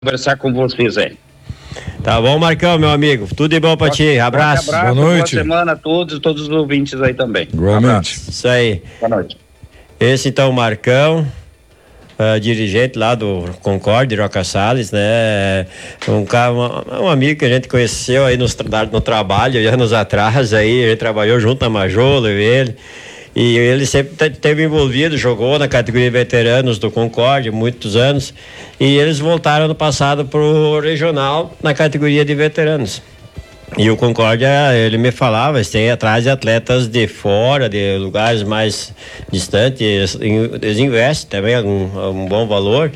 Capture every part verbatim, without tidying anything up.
conversar com vocês aí. Tá bom, Marcão, meu amigo. Tudo de bom pra Forte, ti. Abraço. abraço. Boa noite. Boa semana a todos e todos os ouvintes aí também. Igualmente. Isso aí. Boa noite. Esse então, o Marcão, uh, dirigente lá do Concorde, Roca Salles, né? Um, cara, um, um amigo que a gente conheceu aí no, no trabalho, anos atrás, aí, a gente trabalhou junto na Majolo, eu e ele. E ele sempre esteve envolvido, jogou na categoria veteranos do Concorde muitos anos, e eles voltaram no passado para o regional na categoria de veteranos. E o Concórdia, ele me falava, eles têm atrás de atletas de fora, de lugares mais distantes, eles investem também um, um bom valor.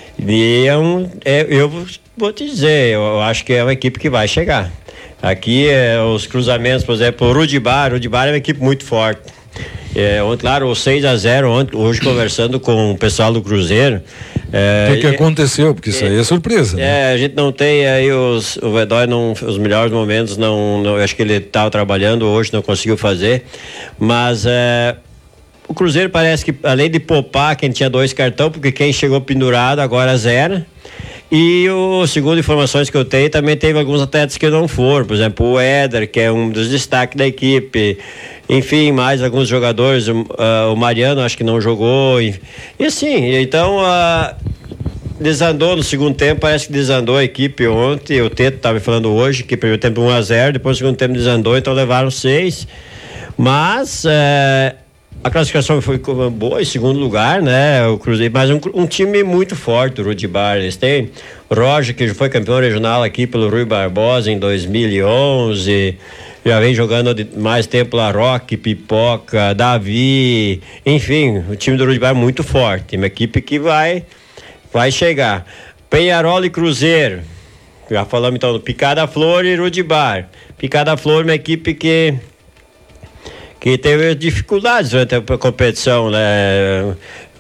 E é um, é, eu vou te dizer, eu acho que é uma equipe que vai chegar. Aqui, é, os cruzamentos, por exemplo, o Rudibar, o Rudibar é uma equipe muito forte. É, claro, o seis a zero ontem, hoje conversando com o pessoal do Cruzeiro. É, o que, que aconteceu? Porque isso aí é surpresa. É, né? a gente não tem aí os, o Vedói não, os melhores momentos, não, não, acho que ele estava trabalhando hoje, não conseguiu fazer, mas é, o Cruzeiro parece que, além de poupar quem tinha dois cartões, porque quem chegou pendurado agora zero. E o segundo informações que eu tenho, também teve alguns atletas que não foram, por exemplo, o Éder, que é um dos destaques da equipe, enfim, mais alguns jogadores, uh, o Mariano acho que não jogou, e, e assim, então uh, desandou no segundo tempo, parece que desandou a equipe ontem, o Teto estava falando hoje, que primeiro tempo um a zero, depois no segundo tempo desandou, então levaram seis, mas uh, a classificação foi boa, em segundo lugar, né? O Cruzeiro, mas um, um time muito forte, o Rudibar. Eles têm o Roger, que foi campeão regional aqui pelo Rui Barbosa em dois mil e onze. Já vem jogando de mais tempo lá, Roque, Pipoca, Davi. Enfim, o time do Rudibar é muito forte. Uma equipe que vai, vai chegar. Penharol e Cruzeiro. Já falamos então do Picada Flor e Rudibar. Picada Flor, uma equipe que. que teve dificuldades durante a competição, né?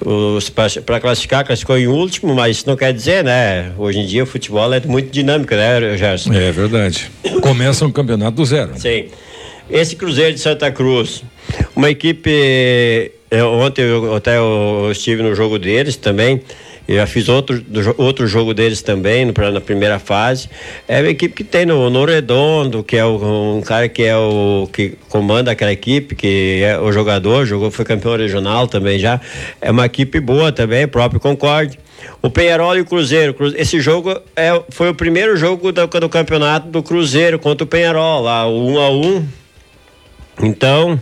Para classificar, classificou em último, mas isso não quer dizer, né? Hoje em dia o futebol é muito dinâmico, né, Gerson? É verdade. Começa um campeonato do zero. Sim. Esse Cruzeiro de Santa Cruz, uma equipe, eu, ontem eu, até eu estive no jogo deles também, eu já fiz outro, outro jogo deles também, no, na primeira fase. É uma equipe que tem no, no Redondo, que é o, um cara que é o que comanda aquela equipe, que é o jogador, jogou, foi campeão regional também já. É uma equipe boa também, próprio Concorde. O Penharol e o Cruzeiro. Esse jogo é, foi o primeiro jogo do, do campeonato do Cruzeiro contra o Penharol, lá, o um a um. Então,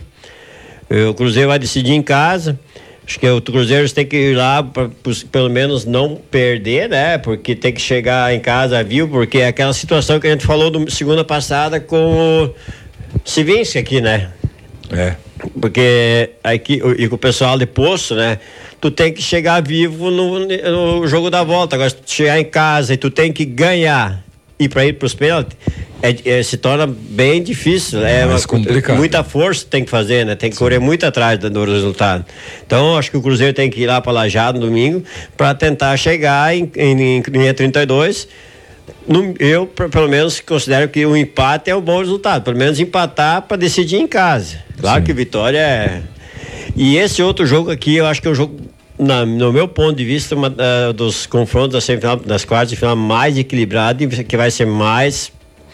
o Cruzeiro vai decidir em casa. Acho que o Cruzeiro tem que ir lá para pelo menos não perder, né? Porque tem que chegar em casa vivo, porque é aquela situação que a gente falou do, segunda passada com o Civinski aqui, né? É. Porque aqui, e com o pessoal de Poço, né? Tu tem que chegar vivo no, no jogo da volta. Agora, se tu chegar em casa e tu tem que ganhar e para ir para os pênaltis, É, é, se torna bem difícil, é mais complicado. Muita força tem que fazer, né? Tem que correr muito atrás do, do resultado. Então, acho que o Cruzeiro tem que ir lá para Lajeado no domingo para tentar chegar em, em, em trinta e dois. No, eu, pra, pelo menos, considero que o empate é um bom resultado. Pelo menos empatar para decidir em casa. Claro Sim. que vitória é... E esse outro jogo aqui, eu acho que é o jogo, na, no meu ponto de vista, uma, uh, dos confrontos da semifinal, das quartas de final mais equilibrado, que vai ser mais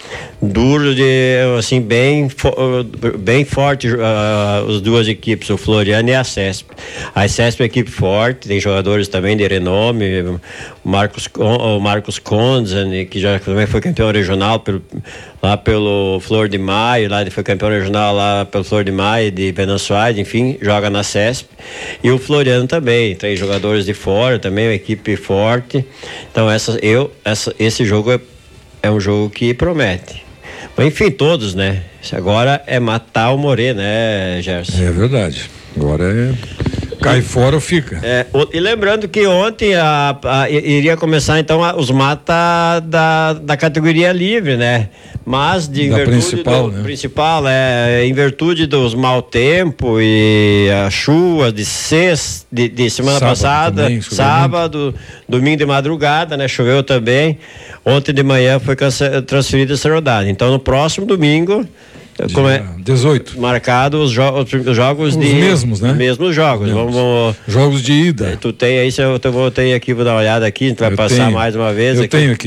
duro, de assim, bem bem forte, uh, as duas equipes, o Floriano e a Cesp. A Cesp é uma equipe forte, tem jogadores também de renome, o Marcos, o Marcos Konzan, que já também foi campeão regional pelo, lá pelo Flor de Maio, lá ele foi campeão regional lá pelo Flor de Maio de Venâncio Aires, enfim, joga na Cesp. E o Floriano também, tem jogadores de fora também, uma equipe forte. Então essa, eu, essa, esse jogo é É um jogo que promete. Mas, enfim, todos, né? Agora é matar o Morê, né, Gerson? É verdade. Agora é... Cai fora ou fica. É, o, e lembrando que ontem a, a, iria começar, então, a, os mata da, da categoria livre, né? Mas de da virtude principal, do né? principal, é, em virtude dos mau tempo e a chuva de sexta, de, de semana sábado passada, também, sábado, domingo de madrugada, né? Choveu também. Ontem de manhã foi transferida essa rodada. Então, no próximo domingo, Como é? dezoito. Marcado os, jo os jogos Os de... mesmos, né? Mesmos jogos. Mesmos. Vamos... Jogos de ida. Tu tem aí, se eu, eu vou ter aqui, vou dar uma olhada aqui, a gente vai Eu passar tenho. mais uma vez. Eu aqui. tenho aqui.